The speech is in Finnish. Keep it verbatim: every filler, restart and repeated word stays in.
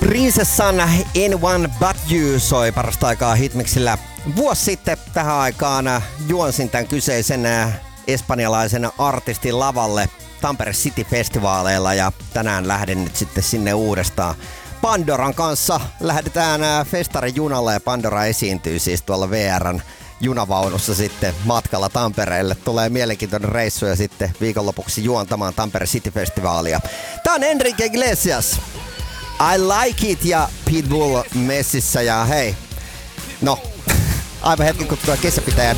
Princessan Anyone But You soi parasta aikaa Hitmixillä. Vuosi sitten tähän aikaan juonsin tämän kyseisen espanjalaisen artistin lavalle Tampere City-festivaaleilla ja tänään lähden nyt sitten sinne uudestaan. Pandoran kanssa lähdetään festarin junalle ja Pandora esiintyy siis tuolla V R:n junavaunussa sitten matkalla Tampereelle. Tulee mielenkiintoinen reissu ja sitten viikonlopuksi juontamaan Tampere City-festivaalia. Tää on Enrique Iglesias. I Like It ja Pitbull messissä ja hei, no aivan hetken kun tuo kesä pitää